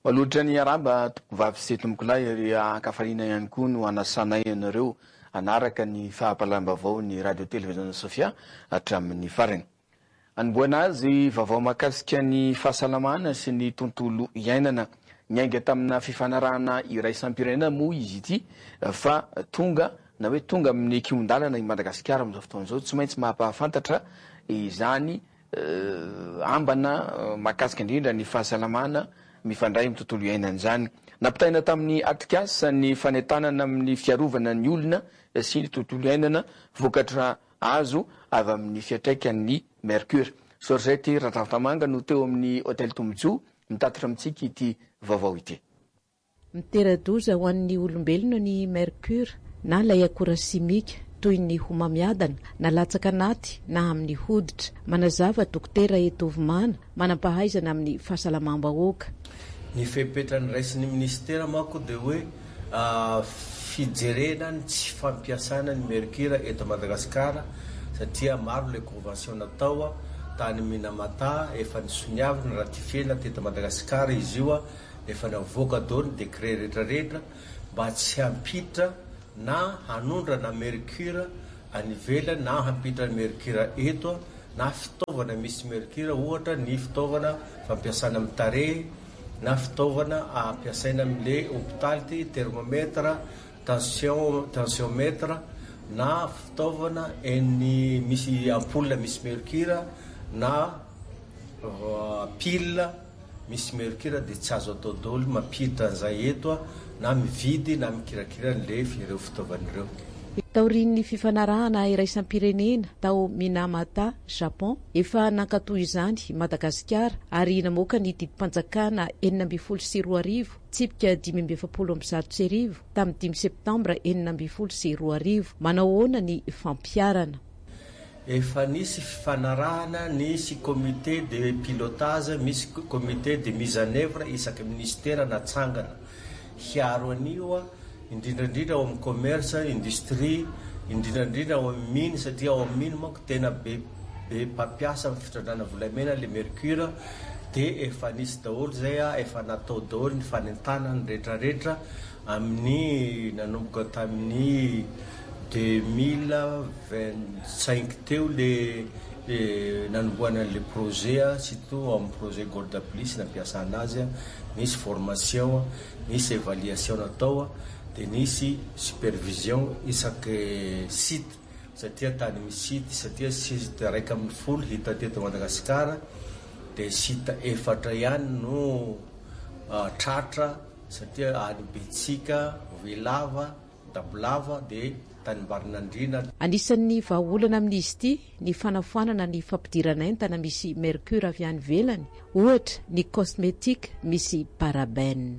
Olotra ny araba vavy sy tombokolay akafarina ihany koa no anasanay ianareo anaraka ny fahapalam-bavao ny radio televiziona Sofia hatramin'ny farany. Anboana azy vavao makasika ny fahasalamana sy ny tontolo iainana niainga tamina fifanarahana iraisam-pirenena moa izy ity fa tonga na hoe tonga amin'ny kiondalana i Madagasikara amin'izao fotoana izao tsy maintsy mampahafantatra izany ambana makasika indrindra ny fahasalamana mifandray amin'ny tontolo iainana izany. Nampitaina tamin'ny atikasa ny fanentanana amin'ny fiarovana ny olona sy ny tontolo iainana vokatra azo avy amin'ny fiantraikan'ny Mercure. Sorzety Ratavitamanga no teo amin'ny hôtel Tombojo mitatitra amintsika ity vaovao ity. Mitera-doza ho an'ny olombelona ny Mercure na ilay akora simika toy ny homamiadana na latsaka anaty na amin'ny hoditra. Manazava dokotera Etovimana manampahaizana amin'ny fahasalamam-bahoaka. Ny fepetrany raisin'ny ministera manko dia hoe fijerena ny tsy fampiasana ny Mercure eto Madagasikara satria maro le convention natao tany Minamata efa nisoniavina ratifiena teto Madagasikara izy io efa navoaka daholo ny décret rehetrarehetra mba tsy hampitra na hanondrana Mercure any ivelany na hampitra ny Mercure eto na fitaovana misy Mercure ohatra ny fitaovana fampiasana amin'ny tarehy na fitaovana ampiasaina amin'le hôpitaly thermomètre tensiomètre na fitaovana ny misy ampoule misy Mercure na pile misy Mercure dia tsy azo atao daholo mampiditra an'izay eto na mividy na mikirakira n'le ireo fitaovan'ireo. Taorian'ny fifanarahana iraisam-pirenena tao Minamata, Japon, efa nankatoy izany Madagasikara ary namoaka ny didim-panjakana 420 tsipika 570 tamin'ny 5 septambra 420. Manao ahoana ny fampiarana? Efa nisy fifanarahana, nisy comité de pilotage, misy comité de mise en œuvre isaky ministera natsangana hiaro anio indrindrandrindra ao amin'ny commerce, industrie, indrindrandrindra ao amin'ny mine satria ao amin'ny mine manko tena be mpampiasa amin'ny fitrandrana volamena le Mercure dia efa nisy daholo zay efa natao daholo ny fanentanany rehetrarehetra amin'ny nanomboka tamin'ny 2025 teo le nanomboana le projet surtout amin'ny projet Golda Plus nampiasa anazy nisy formation, nisy évaluation natao dia nisy supervision isaky site satria tany misy site satria site raika amin'ny folo hita teto Madagasikara dia site efatra ihany no tratra satria any Betsika, Velava, Dabolava dia tanimbarinandrina. Anisan'ny vahaolana amin'izy ity ny fanafoanana ny fampidirana entana misy Mercure avy any ivelany, ohatra ny cosmétique misy parabène.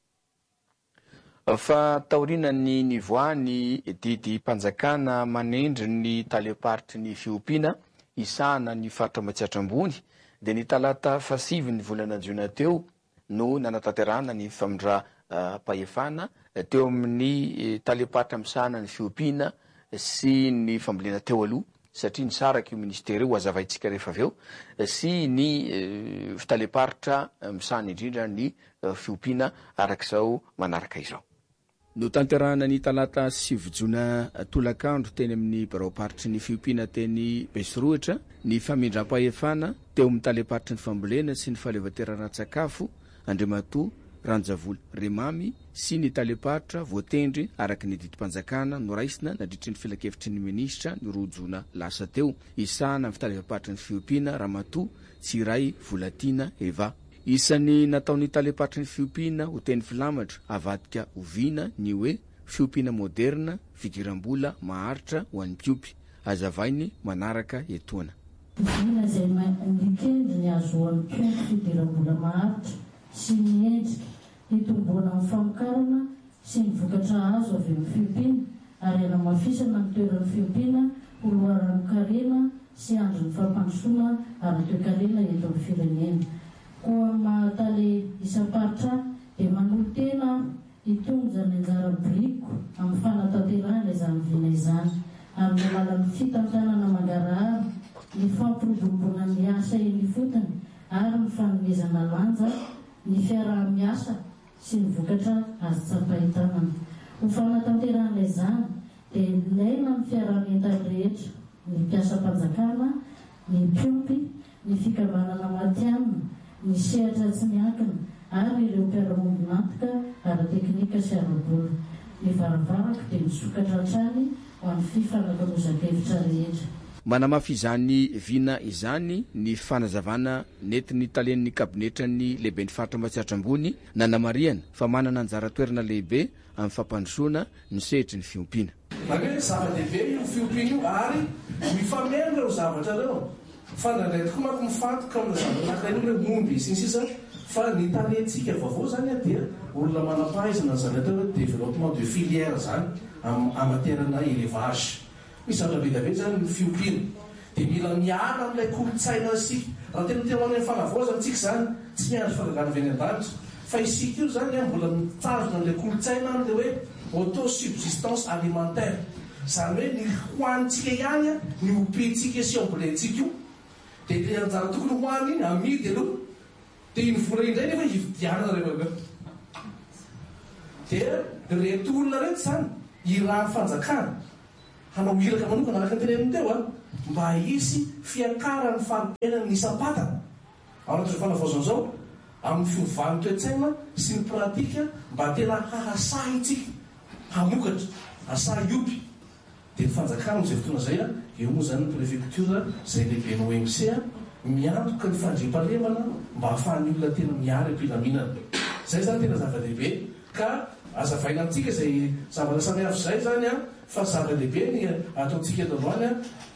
Fa taorinan'ny nivoany didim-panjakana manendry ny taleparitry ny fiompiana isahana ny faritra matsiatra ambony dia ny talata fasivy ny volana Jiona teo no nanatanterahana ny famindra-pahefana teo amin'ny taleparitra misahana ny fiompiana sy ny fambolena teo aloha satria nisaraka io ministera io azavaintsika rehefa avy eo sy ny taleparitra misahana indrindra ny fiompiana arak'izao manaraka izao. No tanterahana ny talata 7 Jiona tolakandro teny amin'ny baraoparitry ny fiompiana teny Besirohitra ny famindram-pahefana teo amin'ny taleparitry ny fambolena sy ny fahaleovateran-tsakafo Andriamatoa Ranjavoly Remamy sy ny taleparitra voatendry araky ny didim-panjakana noraisina nandritry ny filakevitry ny minisitra ny Rojona lasa teo isahana amin'ny fitaleparitry ny fiompiana Ramatoa Tsiray Volatina Eva. Isan'ny nataon'ny taleparitry ny fiompiana ho teny filamatra avadika oviana ny hoe fiompiana moderna fidiram-bola maharitra ho an'ny mpiompy azavainy manaraka etoana. Oviana izay mikendry ny azoan'ny mpiompy fidiram-bola maharitra sy ny endrika hitomboana amin'ny famokarana sy ny vokatra azo avy amin'ny fiompiana ary hanamafisana ny toeran'ny fiompiana ho loharan'ny karena sy andron'ny fampandrosoana ary toe-karena eto amin'ny firenena. Koa mahatale isam-paritra dia manolo tena hitonja ny anjaran'ny briko amin'ny fanatanterahana izany viana izany amin'ny alalan'ny fitantanana mangarahara ny fampiroboroboana ny asa eny fotony ary ny fanomezana lanja ny fiaraha-miasa sy ny vokatra azo tsapahitanana. Ho fanatanteran'ilay zany dia ilaina ny fiarah-mientana rehetra, ny mpiasa-panjakana, ny mpiompy, ny fikambanana matianina, ny sehatra tsy miankina ary ireo mpiara-mombonantoka ara-teknika sy ara-bola. Ny varavaraka dia misokatra hatrany ho an'ny fifanakakozakevitra rehetra. Manamafy izany vina izany ny fanazavana netiny talen'ny kabinetrany lehibe ny faritra Matsiatra Ambony nanamariana fa manana anjara toerana lehibe amin'ny fampandrosoana ny sehitry ny fiompiana. Hoe zava-dehibe io fiompiana io ary mifameno ireo zavatra ireo. Fa nandray tokoa manko mifantoka amin'ny zavatra ireo momby sy ny sisa fa ny talentsika vaovao zany dia olona manam-pahaizana zany atao hoe développement de filière zany amaterana élevage. Misy zavatra be dia be zany ny fiompiana dia mila miala amin'ilay kolotsaina isika. Raha tena manao fanavaozana tsika zany tsy miandry fangagana avy any an-danitra fa isika io zany mbola mitazona an'ilay kolotsaina an'ilay hoe autosubsistance alimentaire, zany hoe ny hoanitsika ihany ny ompentsika sy ambolentsika io dia ilay anjara tokony hoany iny amidy aloha dia iny vola indray nefa hividianana rehefa dia reto olona reto zany irahan'ny fanjakana hanao iraka manokana araka ny teneniny teo mba hisy fiakaran'ny farimpenany isam-patana ao anatin'izao fanavaozana izao amin'ny fiovany toe-tsaina sy ny pratika mba tena hahasahintsika hamokatra asahy iompy dia ny fanjakana amin'izay fotoana zay eo moa zany ny préfecture zay lehibe ny OMC miantoka ny fandriam-pahalemana mba hahafahan'ny olona tena miary am-pilaminana. Zay zany tena zava-dehibe ka azavaina amintsika zay zavatra samihafa zay zany fa zava-dehibe ny ataontsika eto androany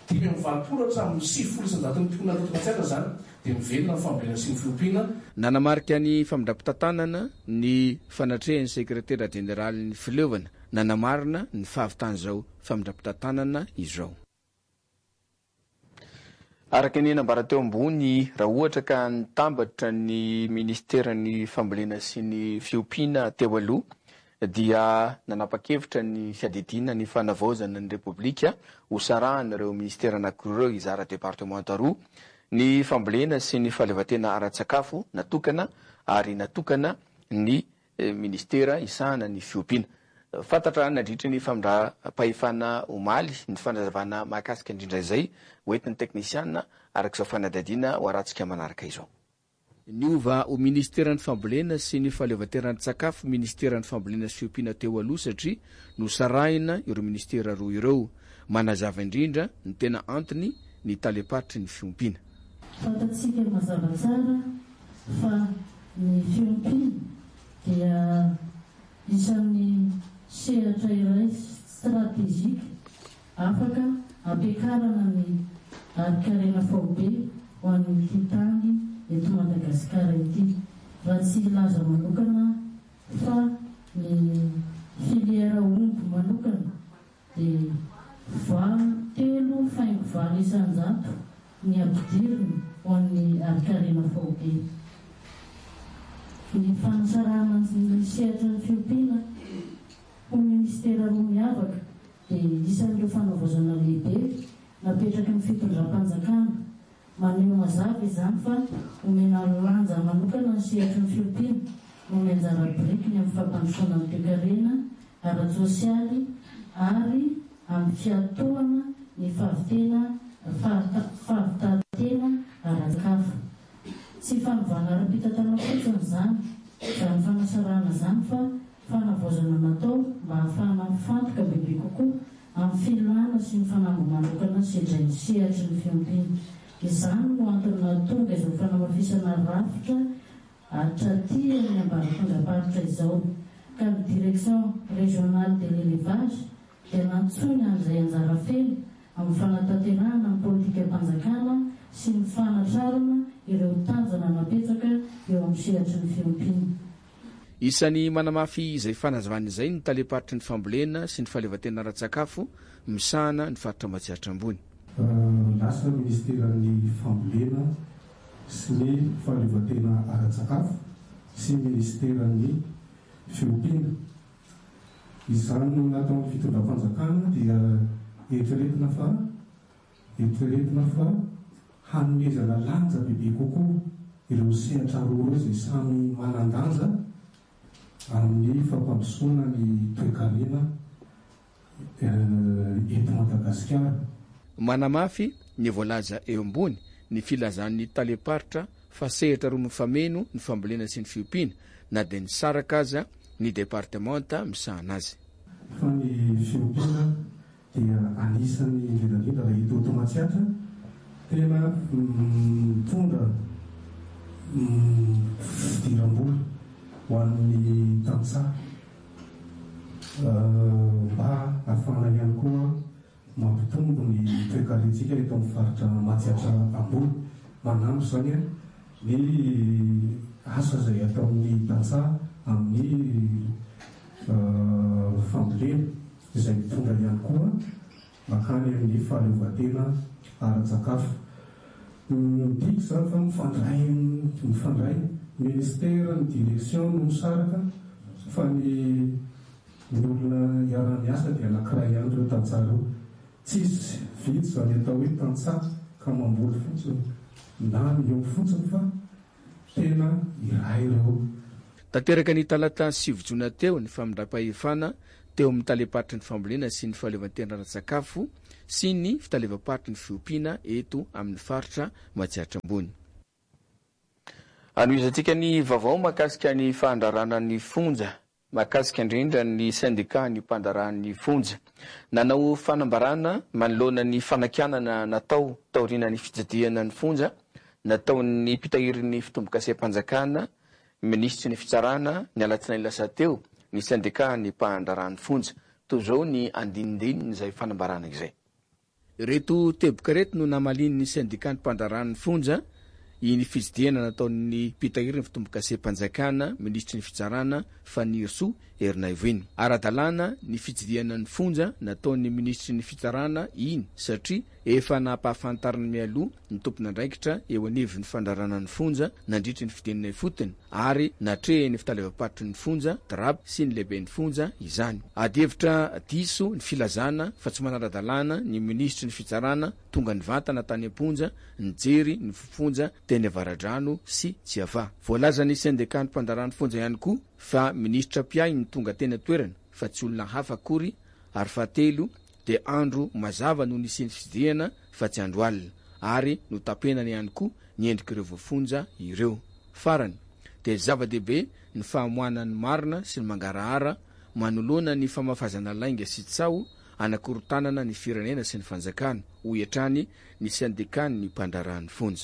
5,7 mpiona ato Matsiatra zany dia mivelona ny fambolena sy ny fiompiana. Nanamarika ny famindram-pitantanana ny fanatrehan'ny sekretera jeneraly ny fileovana nanamarina ny fahavitany zao famindram-pitantanana izao. Araka ny nambara teo ambony raha ohatra ka nitambatra ny ministerany fambolena sy ny fiompiana teo aloha dia nanapa-kevitra ny fiadidina ny fanavaozana ny repoblika hosarahana ireo ministera anankiroa izara departemanta roa ny fambolena sy ny fahaleovan-tena ara-tsakafo natokana ary natokana ny ministera isahana ny fiompiana. Fantatra nandritra ny famindram-pahefana omaly ny fanazavana mahakasika indrindra izay hoentin'ny teknisiana arak'izao fanadadiana ho arantsika manaraka izao. Niova ho ministeran'ny fambolena sy ny fahaleovan-tena ara-tsakafo ministeran'ny fambolena sy fiompiana teo aloha satria nosarahina ireo ministera roa ireo manazava indrindra ny tena antony ny taleparitry ny fiompiana. Fantatsika mazava tsara fa ny fiompiana dia isan'ny sehatra iray stratégique afaka ampiakarana ny ari-karena faobe ho an'ny hitany eto Madagasikara ity. Raha tsy ilaza manokana fa ny filiera omby manokana dia 3,7 isan-jato ny ampidiriny ho an'ny ari-karena faobe. Ny fanasarana ny sehatra ny fiompiana ho ministera roa miavaka dia isan'ireo fanavaozana lehibe napetraka ny fitondram-panjakana. Maneho mazava izany fa omena lanja manokana ny sehatra ny fiompiana no mianjara biriky ny amin'ny fampandrosoana ny toe-karena ara-tsosialy ary amin'ny fiatohana ny fahavitantena ara-tsakafo. Tsy fanovana ara-pitantanana fotsiny zany ny fanasarana zany fa fanavaozana natao mba hahafahana mifantoka bebe kokoa amin'ny filana sy ny fanambo manokana sedray ny sehatry ny fiompiana. Izany no antony nahatonga izao fanamafisana rafitra atraty amin'ny ambaratonga-paritra izao ka ny direction régionale de l'élevage dia nantsony amin'izay anjara feno amin'ny fanatanterahana ny politika mpanjakana sy ny fanatrarana ireo tanjana napetraka eo amin'ny sehatry ny fiompiana. Isan'ny manamafy izay fanazavana izay ny taleparitry ny fambolena sy ny fahaleovan-tena ara-tsakafo misahana ny faritra Matsiatra Ambony. Lasa ministeran'ny fambolena sy ny fahaleovan-tena ara-tsakafo sy ministeran'ny fiompiana. Izany no natao fitondram-panjakana dia eritreretina fa hanomezana lanja bebe kokoa ireo sehatra roa izay samy manandanja amin'ny fampandrosoana ny toe-karena eto Madagasikara. Manamafy ny voalaza eo ambony ny filazan'ny taleparitra fa sehatra roa mifameno ny fambolena sy ny fiompiana na dia ny saraka aza ny departemanta misahana azy. Fa ny fiompiana dia anisan'ny indrindrandrindra raha hita eto Matsiatra tena mitondra fidiram-bola ho an'ny tantsaha mba ahafahana ihany koa mampitombo ny toe-karentsika eto amin'ny faritra Matsiatra ambony. Manambo izany ny asa izay atao amin'ny tantsaha amin'ny fambolena izay mitondra ihany koa makany amin'ny fahaleovantena ara-tsakafo. Tiako izany fa mifandray ministera ny direksion no misaraka fa ny olona iara-miasa dia anankiray ihany ireo tantsaha ireo. Tsisy vitsy izany atao hoe tantsaha ka mamboly fotsiny na eo fotsiny fa tena iray ireo. Tanteraka ny talata 7 jona teo ny famindram-pahefana teo amin'ny taleparitry ny fambolena sy ny fahaleovantena ara-tsakafo sy ny fitalevaparitry ny fiompiana eto amin'ny faritra Matsiatra ambony. Anoizantsika ny vaovao mahakasika ny fahandrarana ny fonja, mahakasika indrindra ny syndicat ny mpandrarana fonja. Nanao fanambarana manoloana ny fanakianana natao taoriana ny fijadiana ny fonja, nataon'ny mpitahirin'ny fitombokasehampanjakana, ministry ny fitsarana ny alatsinainy lasa teo ny syndicat ny mpandrarana fonja. Toy izao ny andinindininy izay fanambarana izay. Reto teboka reto no namalin'ny syndicat ny mpandrarana fonja iny fijidiana nataon'ny mpitahirin'ny fitombokasehampanjakana, ministry ny fitsarana Fanirso Ernaivoiny. Ara-dalàna ny fijidiana ny fonja nataon'ny ministry ny fitsarana iny satria efa nampahafantariny mialoha ny tompon'andraikitra eo anivon'ny fandrarana ny fonja nandritry ny fidenina fotony ary natrehiny fitalevaparitry ny fonja drap sy ny lehibe ny fonja izany. Adihevitra diso ny filazana fa tsy manara-dalàna ny ministry ny fitsarana tonga ny vantana tany am-ponja nijery ny fonja teny Avaradrano sy Tsiava. Voalaza ny syndicat ny mpandrarana fonja ihany koa fa ministra Piay ny tonga tena toerana fa tsy olona hafa akory ary fahatelo dia andro mazava no nisy ny fidiana fa tsy andro alina ary no tapenany ihany koa ny endrik'ireo voafonja ireo. Farany dia zava-dehibe ny fahamoanany marina sy ny mangarahara manoloana ny famafazana lainga sy tsao anakorotanana ny firenena sy ny fanjakana ho iatrany ny syndicat ny mpandrarana fonja.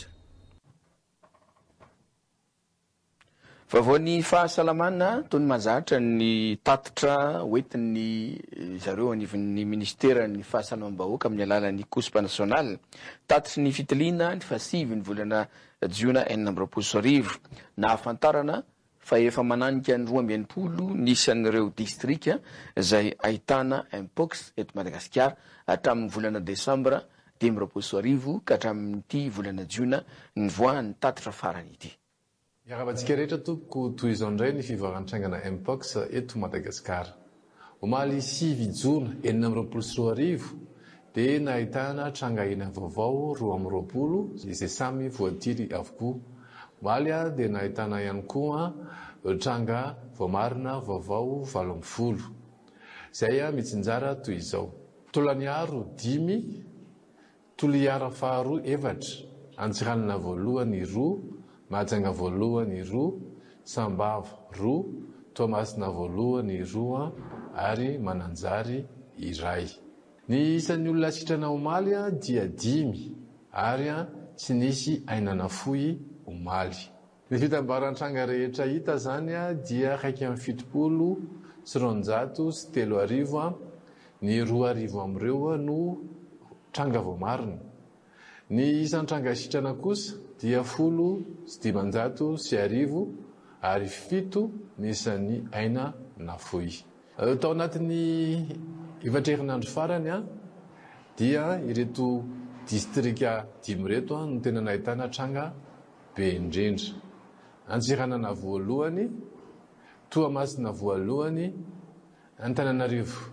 Vavao fahasalamana toy ny mazatra ny tatitra hoentin'ny zareo anivon'ny ministera ny fahasalamam-bahoaka amin'ny alalan'ny COSP national. Tatitry ny fitiliana ny fahasivy ny volana Jiona 2024 na ahafantarana fa efa mananika ny 12 nisan'ireo distrika izay ahitana Mpox eto Madagasikara hatramin'ny volana Desambra 2024 ka hatramin'ity volana Jiona ny voan'ny tatitra farany ity. Miarabantsika rehetra tompoko toy izao indray ny fivarantrangana Mpox eto Madagasikara. Omaly 9 Jona 2024 dia nahitana trangahina vaovao 2020 izay samy voatiry avokoa. Omaly dia nahitana ihany koa tranga voamarina vaovao 20. Izay mitsinjara toy izao. Tolaniaro 10, Toliara faharoa 4, Antsiranana voalohany 2, Mahajanga voalohany 2, Sambava 2, Toamasina voalohany 2 ary Mananjary 1. Ny isan'ny olona sitrana Omaly dia 10 ary tsy nisy ainana fohy Omaly. Ny fitambaran-tranga rehetra hita zany dia 770 sy 303. Ny 200 amin'ireo no tranga voamarina. Ny isan'ny tranga sitrana kosa dia 10 sy 500 ary 7 ny isan'ny aina na fohy. Tao anatin'ny efatrerinandro farany dia ireto distrika 10 reto no tena nahitana tranga be indrindra. Antsiranana voalohany, Toamasina voalohany, Antananarivo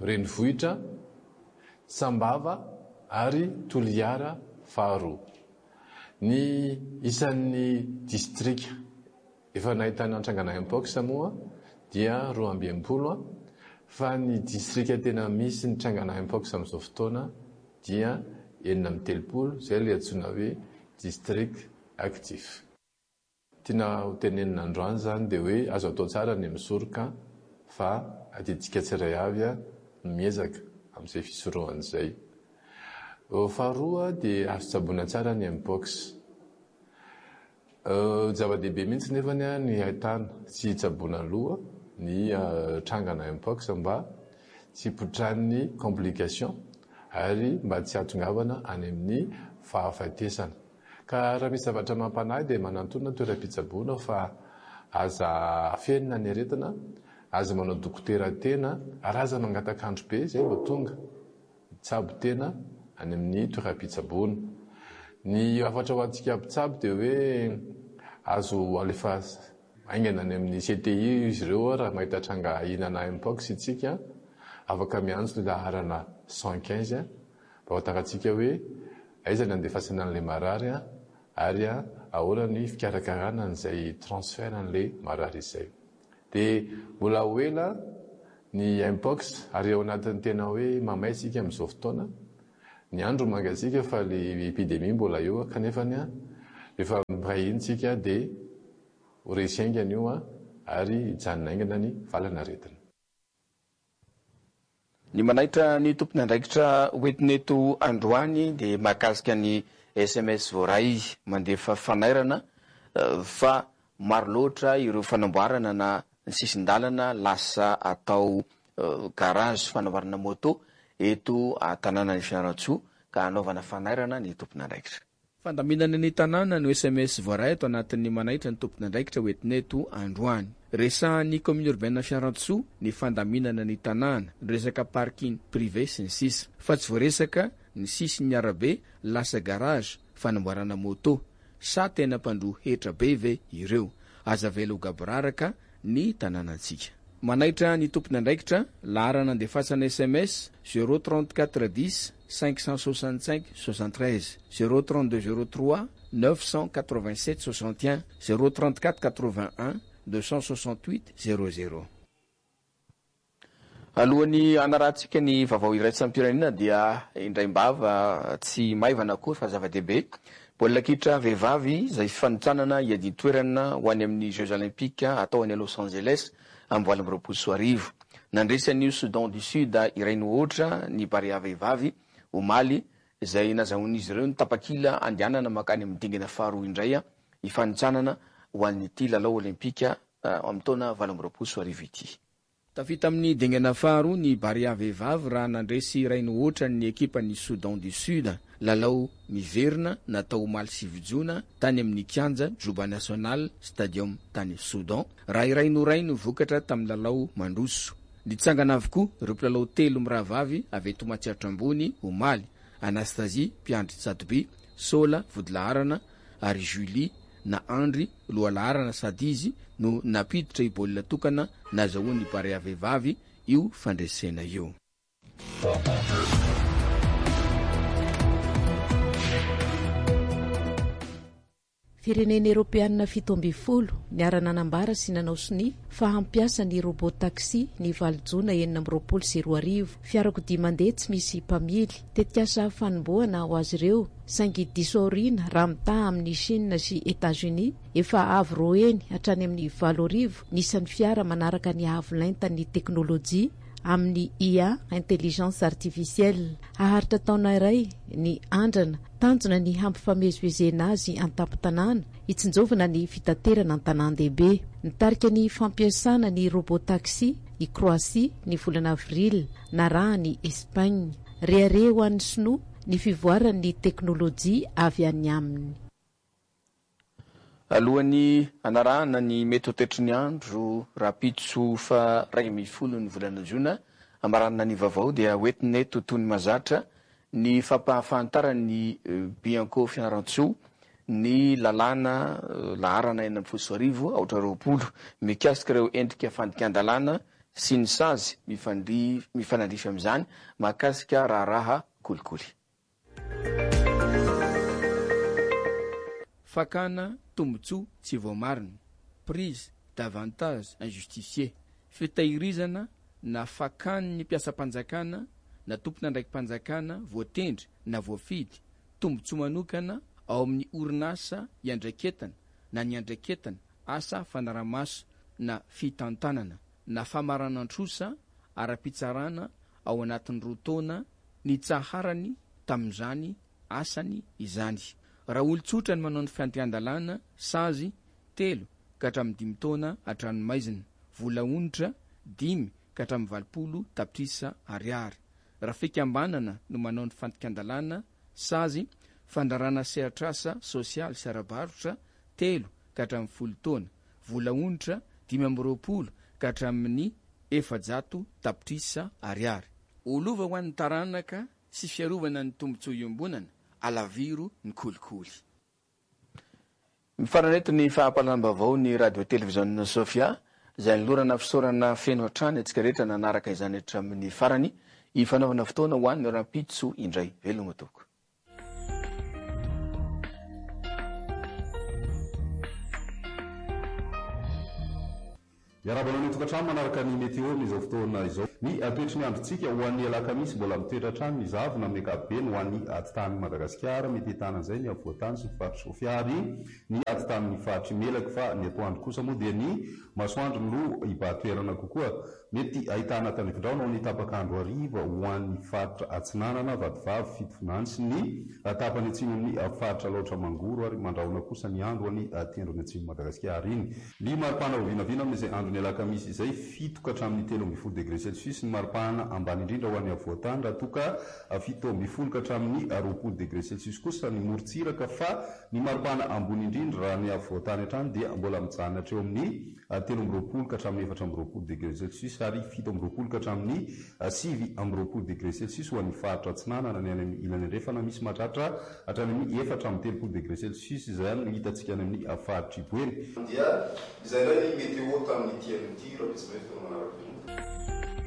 ny isan'ny distrika efa nahitana antrangana mpox moa dia 12 fa ny distrika tena misy ny trangana mpox amin'izao fotoana dia 13 zay le antsoina hoe district actif. Tiana hotenenina androany zany dia hoe azo atao tsara ny misoroka fa adidika tsiray avy miezaka amin'izay fisorohan'izay. Faharoa dia azo tsaboina tsara ny mpox. Zava-dehibe mihitsy nefa ny ahitana tsy tsaboina aloha ny trangana mpox mba tsy hipotrahan'ny complication ary mba tsy hatongavana any amin'ny fahafatesana. Ka raha misy zavatra mampanahy dia manantona toeram-pitsaboana fa aza fenina ny aretina, aza manao dokotera tena, ary aza mangatakandro be zay vao tonga tsabo tena any amin'ny toeram-pitsaboana. Ny afatra ho antsika mpitsabo dia hoe azo alefa aingana any amin'ny CTI izy ireo raha mahita tranga hinana mpox itsika, afaka miantso ny laharana 115 mba hotangatsika hoe aiza ny andefasana an'ilay marary ary ahoana ny fikarakarana an'izay transfert an'ilay marary izay. Dia mbola ho ela ny mpox ary ao anatin'ny tena hoe mamaitsika amin'izao fotoana, ny andro mangatsika fa le epidemie mbola eo kanefa rehefa mirahintsika dia ho resy aingana io ary hijanona aingana ny valanaretina. Ny manaitra ny tompony andraikitra hoentineto androany dia mahakasika ny SMS voaray mandefa fanairana fa maro loatra ireo fanamboarana na sisin-dalana lasa atao garage fanamboarana moto eto tanàna ny Fianarantsoa ka anaovana fanairana ny tompony andraikitra. Fandaminana ny tanàna no SMS voaray ato anatin'ny manaitra ny tompony andraikitra hoentineto androany. Resahan'ny commune urbaine Fianarantsoa ny fandaminana ny tanàna, resaka parking privé sy ny sisa. Fa tsy voaresaka ny sisin'ny arabe lasa garage fanamboarana moto. Sa tena mpandroa hetra be ve ireo? Aza velo gabraraka ny tanànantsika. Manaitra ny tompony andraikitra, laharana andefasana SMS 03410 565 73 032 03 987 61 034 81 268 00. Alohan'ny anarantsika ny vaovao iray tsampirenena dia indraimbava tsy maivana koa fa zava-dehibe. Baolina kitra vehivavy izay fanotsanana hiadiny toerana ho any amin'ny Jeux Olympiques atao any Los Angeles amboaly amin'ny 2024. Nandresany Soudan du Sud iray ny ohatra ny barea vehivavy omaly izay nazahoan'izy ireo ny tapakila andianana makany amin'ny dingana faharoa indray ifanotsanana ho an'ity lalao olimpika amin'ny taona 2024 ity. Tafita amin'ny dingana faharoa ny barea vehivavy raha nandresy iray ny ohatra ny ekipa ny Soudan du Sud lalao miverina natao omaly 7 jona tany amin'ny kianja Juba National Stadium tany Soudan. Raha iray no vokatra tamin'ny lalao mandroso. Nitsangana avokoa ireo mpilalao telo mirahavavy avy eto Matsiatra ambony omaly, Anastasie Mpiandry Tsadoby, Sola Vodilaharana ary Julie na Andry Loalaharana sady izy no napiditra baolina tokana nazahoan'ny barea vehivavy io fandresena io. Firenena Europeanina 17 niarana nambara sy nanao siny fa hampiasa ny robot taxi ny valojona 2024 fiarakodia mandeha tsy misy mpamily. Tetikasa fanomboana ho azy ireo saingy disorina raha mitaha amin'ny Chine sy États-Unis efa avy roeny hatrany amin'ny 7 nisan'ny fiara manaraka ny avolentany teknôlôjia amin'ny IA intelligence artificielle. Haharitra taona iray ny andrana tanjona ny hampifamezivezena azy an-tampon-tanàna hitsinjovana ny fitaterana an-tanàn-dehibe. Nitarika ny fampiasana ny robot taxi i Croatie ny volana avril na raha ny Espagne. Rehare ho an'ny sinoa ny fivoaran'ny teknôlôjia avy any aminy. Alohan'ny anarahana ny mety ho tetry ny andro rapitso fa 2010 ny volana jona amaranana ny vaovao dia hoetiny tontony mazatra ny fampahafantarany Bianco Fianarantsoa ny lalàna laharana 420 aotra 20 mikasika ireo endrika fandikan-dalàna sy ny sazy mifanandrify amin'izany mahakasika raharaha kolikoly. fakana tombotsoa tsy voamarina, prise d'avantage injustifié, fitahirizana na fakany ny mpiasa-panjakana na tompona ndraiky mpanjakana voatendry na voafidy, tombotsoa manokana ao amin'ny orinasa iandraiketana na ny andraiketana asa fanaramaso na fitantanana na famaranantrosa ara-pitsarana ao anatin'ny roa taona ny tsaharany tamin'izany asany izany. Raha olotsotra ny manao ny fiantean-dalàna sazy 3 ka hatramin'ny 5 taona atranomaizina, vola onitra 5 ka hatramin'ny 20 tapitrisa ariary. Raha fikambanana no manao ny fantekan-dalàna sazy fandrarana seratrasa sosialy sy ara-barotra 3 ka hatramin'ny 10 taona, vola onitra 520 ka hatramin'ny 400 tapitrisa ariary. Olova ho an'ny taranaka sy fiarovana ny tombotsoa iombonana, alaviro ny kolikoly. Mifaranety ny fahampalam-bavao ny radio televiziona Sofia, izay nilorana fisaorana feno hatrany antsika rehetra nanaraka izany hatramin'ny farany, ifanaovana fotoana ho an'ny rampitso indray. Veloma toko. Iarabana ny tokantrano manaraka ny meteo amin'izao fotoana izao. Ny atoetry ny androntsika ho an'ny alakamisy mbola mitoetra hatrany ny zavona amin'ny ankapobeny ho an'ny atitany Madagasikara, mety hitanan'izay ny avoatany sy ny faritry Sofiary, ny atitan'ny faritry Melaky, fa ny atoandro kosa moa dia ny masoandro no ibatoerana kokoa. Mety ahitana tanifindraona ny tapakandro hariva ho an'ny faritra Atsinanana, Vadivavy, Fitovinany sy ny tapany atsimo amin'ny faritra Laotra Mangoro, ary mandrahona kosa ny andro any tendrony atsimo Madagasikara iny. Ny maripana ho vinavina amin'izay andro ny alakamisy izay 7 ka hatramin'ny 13 degré Celsius ny maripana ambany indrindra ho an'ny avoatany, raha toka 17 ka hatramin'ny 20 degré Celsius kosa ny morotsiraka, fa ny maripana ambony indrindra raha ny avoatany hatrany dia mbola mijanona hatreo amin'ny 13 ka hatramin'ny 14 degré Celsius, ary 17 ka hatramin'ny 9 degré Celsius ho an'ny faritra Atsinanana ny any amin'ny ilany andrefana, misy mahatratra hatrany amin'ny 4 degré Celsius, izay no hitantsika any amin'ny faritra Iboeny. Dia izay indray ny meteo tamin'ny tian'ny tiro amin'ny